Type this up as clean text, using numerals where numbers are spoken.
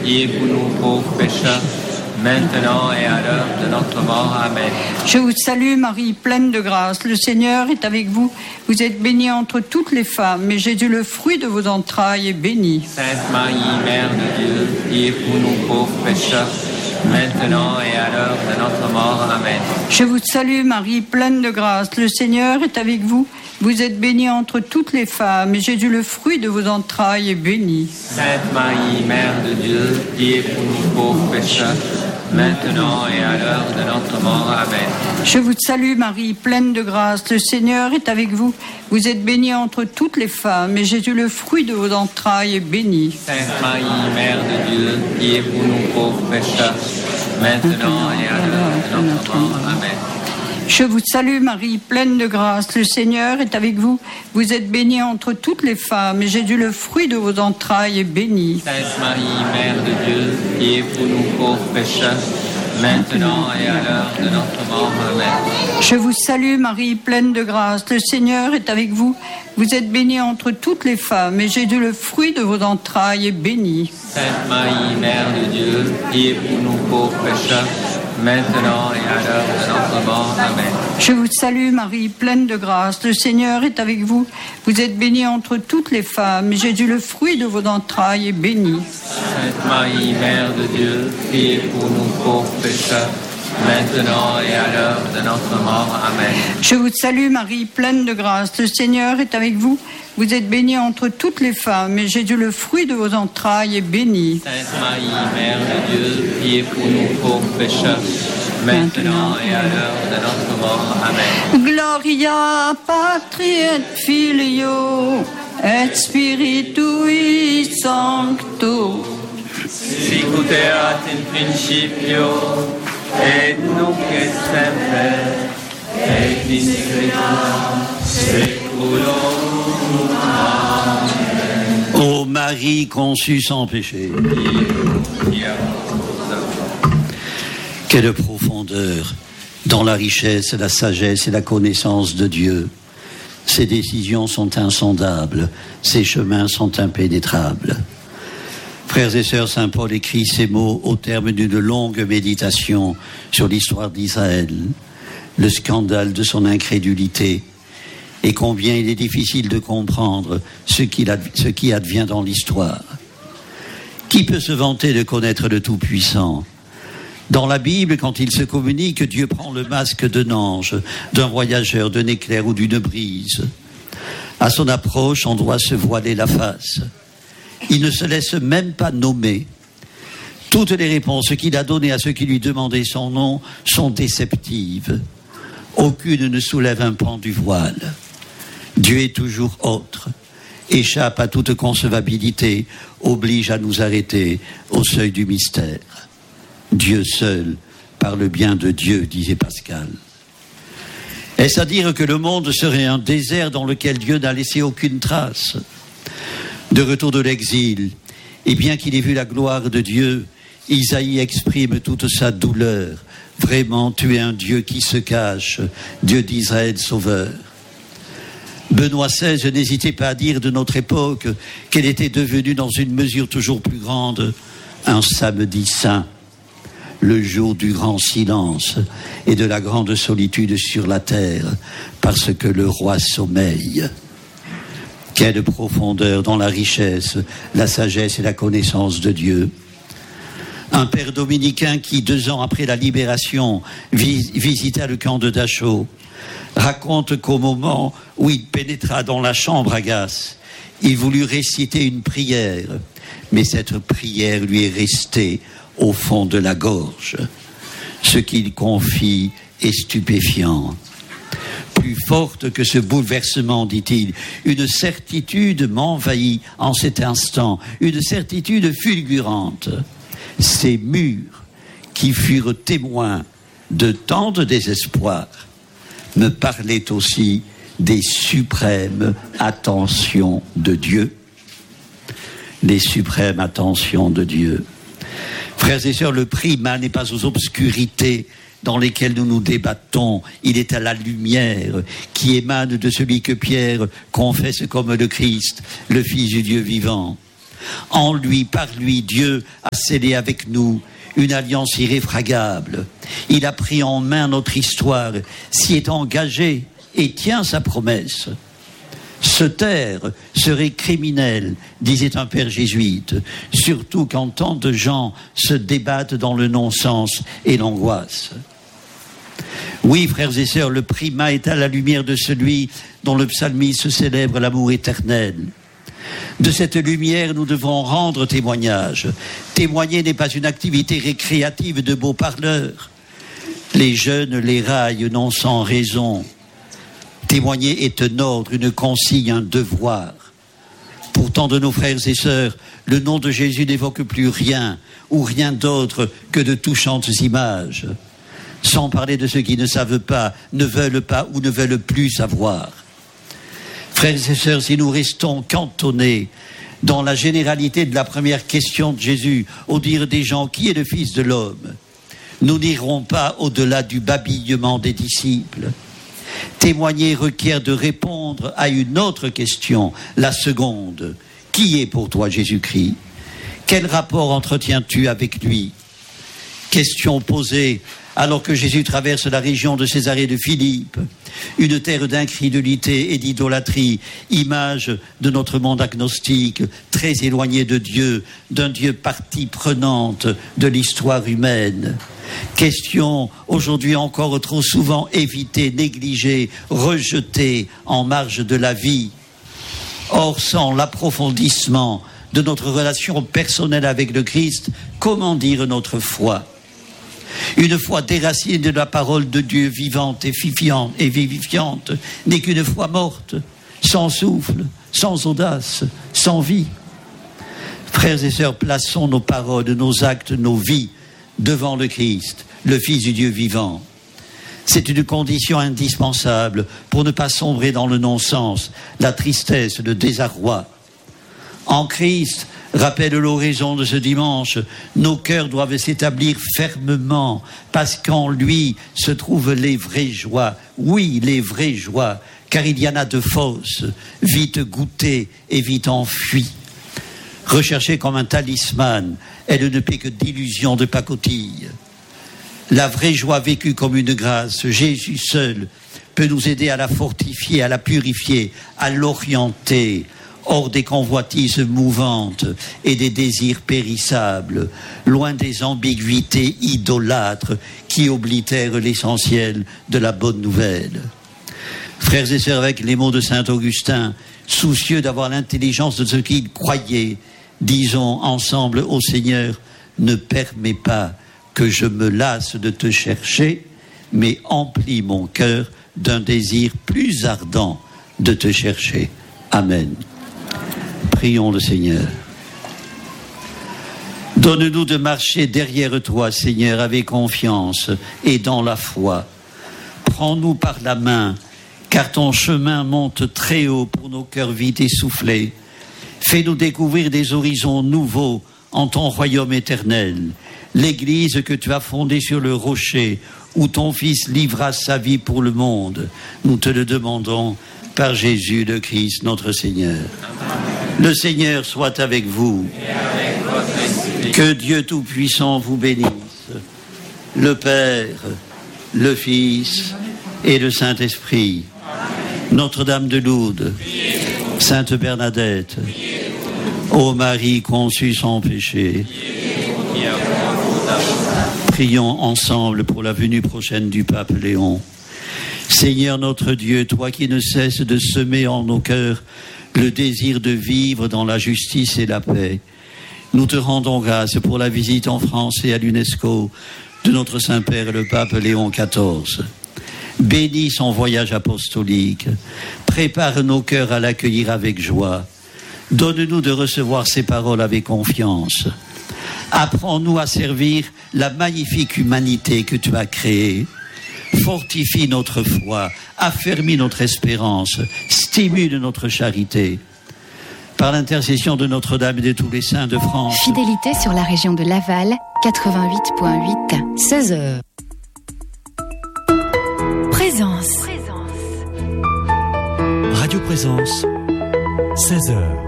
priez pour nous pauvres pécheurs, maintenant et à l'heure de notre mort. Amen. Je vous salue Marie, pleine de grâce, le Seigneur est avec vous. Vous êtes bénie entre toutes les femmes, et Jésus, le fruit de vos entrailles, est béni. Sainte Marie, Mère de Dieu, priez pour nous pauvres pécheurs, maintenant et à l'heure de notre mort. Amen. Je vous salue Marie, pleine de grâce, le Seigneur est avec vous. Vous êtes bénie entre toutes les femmes, et Jésus, le fruit de vos entrailles, est béni. Sainte Marie, Mère de Dieu, priez pour nous pauvres pécheurs, maintenant et à l'heure de notre mort. Amen. Je vous salue Marie, pleine de grâce, le Seigneur est avec vous. Vous êtes bénie entre toutes les femmes, et Jésus, le fruit de vos entrailles, est béni. Sainte Marie, Mère de Dieu, priez pour nous pauvres pécheurs, maintenant et à l'heure de notre mort. Amen. Je vous salue Marie, pleine de grâce, le Seigneur est avec vous. Vous êtes bénie entre toutes les femmes, et Jésus, le fruit de vos entrailles, est béni. Sainte Marie, Mère de Dieu, priez pour nous pauvres pécheurs, maintenant et à l'heure de notre mort. Amen. Je vous salue Marie, pleine de grâce, le Seigneur est avec vous. Vous êtes bénie entre toutes les femmes, et Jésus, le fruit de vos entrailles, est béni. Sainte Marie, Mère de Dieu, priez pour nous pauvres pécheurs, maintenant et à l'heure de notre mort. Amen. Je vous salue Marie, pleine de grâce, le Seigneur est avec vous. Vous êtes bénie entre toutes les femmes, et Jésus, le fruit de vos entrailles, est béni. Sainte Marie, Mère de Dieu, priez pour nous pauvres pécheurs, maintenant et à l'heure de notre mort. Amen. Je vous salue Marie, pleine de grâce, le Seigneur est avec vous. Vous êtes bénie entre toutes les femmes, et Jésus, le fruit de vos entrailles, est béni. Sainte Marie, Mère de Dieu, priez pour nous pauvres pécheurs, maintenant et à l'heure de notre mort. Amen. Gloria Patri et Filio et Spiritui Sancto. Sic ut erat in principio, et nunc et semper, et in saecula saeculorum. Amen. Ô Marie conçue sans péché, quelle profondeur dans la richesse, la sagesse et la connaissance de Dieu. Ses décisions sont insondables, ses chemins sont impénétrables. Frères et sœurs, saint Paul écrit ces mots au terme d'une longue méditation sur l'histoire d'Israël, le scandale de son incrédulité, et combien il est difficile de comprendre ce qui advient dans l'histoire. Qui peut se vanter de connaître le Tout-Puissant ? Dans la Bible, quand il se communique, Dieu prend le masque d'un ange, d'un voyageur, d'un éclair ou d'une brise. À son approche, on doit se voiler la face. Il ne se laisse même pas nommer. Toutes les réponses qu'il a données à ceux qui lui demandaient son nom sont déceptives. Aucune ne soulève un pan du voile. Dieu est toujours autre, échappe à toute concevabilité, oblige à nous arrêter au seuil du mystère. Dieu seul parle bien de Dieu, disait Pascal. Est-ce à dire que le monde serait un désert dans lequel Dieu n'a laissé aucune trace ? De retour de l'exil, et bien qu'il ait vu la gloire de Dieu, Isaïe exprime toute sa douleur. Vraiment, tu es un Dieu qui se cache, Dieu d'Israël sauveur. Benoît XVI n'hésitait pas à dire de notre époque qu'elle était devenue dans une mesure toujours plus grande un samedi saint, le jour du grand silence et de la grande solitude sur la terre, parce que le roi sommeille. Quelle profondeur dans la richesse, la sagesse et la connaissance de Dieu. Un père dominicain qui, 2 ans après la libération, visita le camp de Dachau, raconte qu'au moment où il pénétra dans la chambre à gaz, il voulut réciter une prière, mais cette prière lui est restée au fond de la gorge. Ce qu'il confie est stupéfiant. Plus forte que ce bouleversement, dit-il, une certitude m'envahit en cet instant, une certitude fulgurante. Ces murs qui furent témoins de tant de désespoir me parlaient aussi des suprêmes attentions de Dieu. Les suprêmes attentions de Dieu. Frères et sœurs, le primat n'est pas aux obscurités dans lesquelles nous nous débattons. Il est à la lumière qui émane de celui que Pierre confesse comme le Christ, le Fils du Dieu vivant. En lui, par lui, Dieu a scellé avec nous une alliance irréfragable. Il a pris en main notre histoire, s'y est engagé et tient sa promesse. Se taire serait criminel, disait un père jésuite, surtout quand tant de gens se débattent dans le non-sens et l'angoisse. Oui, frères et sœurs, le primat est à la lumière de celui dont le psalmiste célèbre l'amour éternel. De cette lumière, nous devons rendre témoignage. Témoigner n'est pas une activité récréative de beaux parleurs. Les jeunes les raillent non sans raison. Témoigner est un ordre, une consigne, un devoir. Pourtant, de nos frères et sœurs, le nom de Jésus n'évoque plus rien ou rien d'autre que de touchantes images. Sans parler de ceux qui ne savent pas, ne veulent pas ou ne veulent plus savoir. Frères et sœurs, si nous restons cantonnés dans la généralité de la première question de Jésus, au dire des gens, qui est le Fils de l'homme, nous n'irons pas au-delà du babillement des disciples. Témoigner requiert de répondre à une autre question, la seconde. Qui est pour toi Jésus-Christ? Quel rapport entretiens-tu avec lui? Question posée alors que Jésus traverse la région de Césarée de Philippe, une terre d'incrédulité et d'idolâtrie, image de notre monde agnostique, très éloigné de Dieu, d'un Dieu partie prenante de l'histoire humaine. Question aujourd'hui encore trop souvent évitée, négligée, rejetée en marge de la vie. Or, sans l'approfondissement de notre relation personnelle avec le Christ, comment dire notre foi? Une foi déracinée de la parole de Dieu vivante et vivifiante n'est qu'une foi morte, sans souffle, sans audace, sans vie. Frères et sœurs, plaçons nos paroles, nos actes, nos vies devant le Christ, le Fils du Dieu vivant. C'est une condition indispensable pour ne pas sombrer dans le non-sens, la tristesse, le désarroi. En Christ, rappelle l'oraison de ce dimanche, nos cœurs doivent s'établir fermement parce qu'en lui se trouvent les vraies joies. Oui, les vraies joies, car il y en a de fausses, vite goûtées et vite enfuies. Recherchée comme un talisman, elle ne paie que d'illusions de pacotille. La vraie joie vécue comme une grâce, Jésus seul peut nous aider à la fortifier, à la purifier, à l'orienter, hors des convoitises mouvantes et des désirs périssables, loin des ambiguïtés idolâtres qui oblitèrent l'essentiel de la bonne nouvelle. Frères et sœurs, avec les mots de saint Augustin, soucieux d'avoir l'intelligence de ce qu'il croyait, disons ensemble au Seigneur, ne permets pas que je me lasse de te chercher, mais emplis mon cœur d'un désir plus ardent de te chercher. Amen. Prions le Seigneur. Donne-nous de marcher derrière toi, Seigneur, avec confiance et dans la foi. Prends-nous par la main, car ton chemin monte très haut pour nos cœurs vite essoufflés. Fais-nous découvrir des horizons nouveaux en ton royaume éternel. L'Église que tu as fondée sur le rocher, où ton Fils livra sa vie pour le monde. Nous te le demandons par Jésus le Christ, notre Seigneur. Le Seigneur soit avec vous. Et avec votre esprit. Que Dieu Tout-Puissant vous bénisse, le Père, le Fils et le Saint-Esprit. Notre-Dame de Lourdes, Sainte Bernadette, ô Marie conçue sans péché, prions ensemble pour la venue prochaine du Pape Léon. Seigneur notre Dieu, toi qui ne cesses de semer en nos cœurs le désir de vivre dans la justice et la paix, nous te rendons grâce pour la visite en France et à l'UNESCO de notre Saint-Père le Pape Léon XIV. Bénis son voyage apostolique, prépare nos cœurs à l'accueillir avec joie. Donne-nous de recevoir ses paroles avec confiance. Apprends-nous à servir la magnifique humanité que tu as créée. Fortifie notre foi, affermis notre espérance, stimule notre charité. Par l'intercession de Notre-Dame et de tous les saints de France. Fidélité sur la région de Laval, 88.8, 16h. Présence. Radio Présence, 16h.